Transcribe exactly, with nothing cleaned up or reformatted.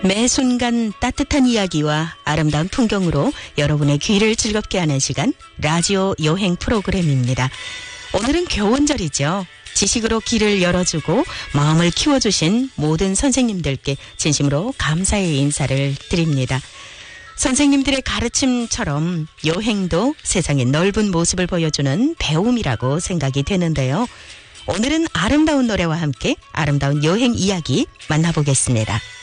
매 순간 따뜻한 이야기와 아름다운 풍경으로 여러분의 귀를 즐겁게 하는 시간, 라디오 여행 프로그램입니다. 오늘은 교원절이죠. 지식으로 길을 열어주고 마음을 키워주신 모든 선생님들께 진심으로 감사의 인사를 드립니다. 선생님들의 가르침처럼 여행도 세상의 넓은 모습을 보여주는 배움이라고 생각이 되는데요. 오늘은 아름다운 노래와 함께 아름다운 여행 이야기 만나보겠습니다.